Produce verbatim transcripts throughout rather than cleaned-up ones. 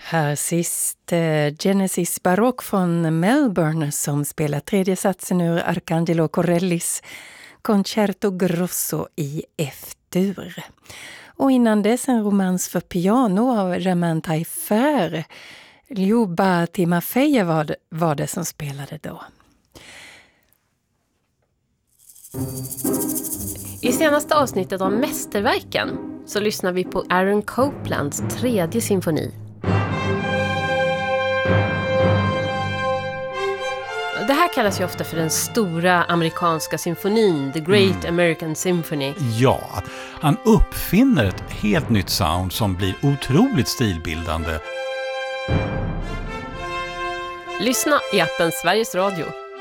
Här sist eh, Genesis Baroque från Melbourne som spelar tredje satsen ur Arcangelo Corellis Concerto Grosso i F-dur. Och innan dess en romans för piano av Germain Taillefer. Ljuba Timofejev var, det, var det som spelade då. I senaste avsnittet av Mästerverken så lyssnar vi på Aaron Coplands tredje symfoni. Det här kallas ju ofta för den stora amerikanska symfonin, The Great mm. American Symphony. Ja, han uppfinner ett helt nytt sound som blir otroligt stilbildande. Lyssna i appen Sveriges Radio.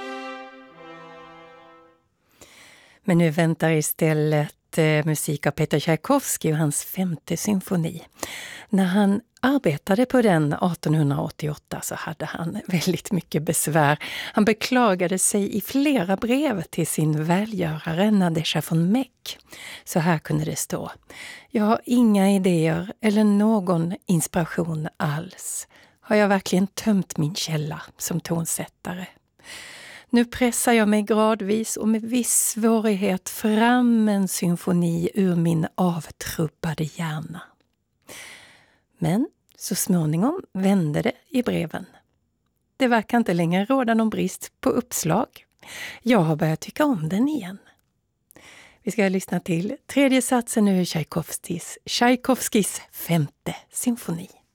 Men nu väntar istället eh, musik av Peter Tchaikovsky och hans femte symfoni. När han arbetade på den artonhundraåttioåtta så hade han väldigt mycket besvär. Han beklagade sig i flera brev till sin välgörare Nadezhda von Meck. Så här kunde det stå: jag har inga idéer eller någon inspiration alls. Har jag verkligen tömt min källa som tonsättare? Nu pressar jag mig gradvis och med viss svårighet fram en symfoni ur min avtrubbade hjärna. Men så småningom vände det i breven. Det verkar inte längre råda någon brist på uppslag. Jag har börjat tycka om den igen. Vi ska lyssna till tredje satsen ur Tchaikovskys, Tchaikovskys femte symfoni.